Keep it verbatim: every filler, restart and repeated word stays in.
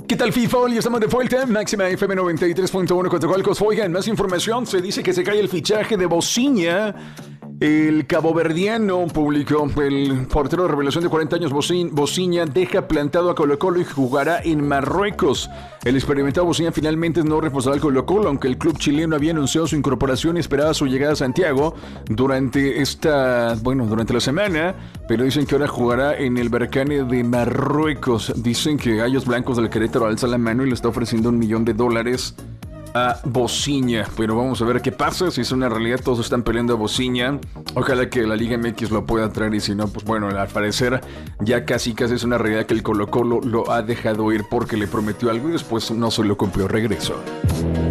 ¿Qué tal, FIFA? Ya estamos de vuelta. Máxima F M noventa y tres punto uno Coatzacoalcos. Oigan, más información. Se dice que se cae el fichaje de Bociña. El caboverdiano publicó, el portero de revelación de cuarenta años, Bociña, deja plantado a Colo-Colo y jugará en Marruecos. El experimentado Bociña finalmente no reforzará al Colo-Colo, aunque el club chileno había anunciado su incorporación y esperaba su llegada a Santiago durante esta, bueno, durante la semana, pero dicen que ahora jugará en el Berkane de Marruecos. Dicen que Gallos Blancos del Querétaro alza la mano y le está ofreciendo un millón de dólares a Bociña, pero vamos a ver qué pasa. Si es una realidad, todos están peleando a Bociña. Ojalá que la Liga M X lo pueda traer, y si no, pues bueno, al parecer ya casi casi es una realidad que el Colo-Colo lo ha dejado ir porque le prometió algo y después no se lo cumplió. Regreso.